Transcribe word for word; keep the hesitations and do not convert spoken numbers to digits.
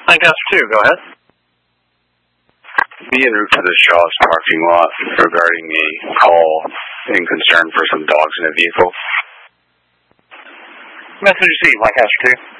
Lancaster two, go ahead. Be en route to the Shaw's parking lot regarding a call in concern for some dogs in a vehicle. Message received, Lancaster two.